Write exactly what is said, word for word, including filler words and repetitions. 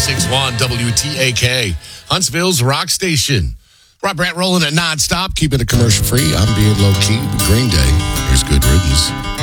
six one W T A K, Huntsville's rock station. Rob Brandt rolling it nonstop, keeping it commercial free. I'm being low key. Green Day. Here's Good Riddance.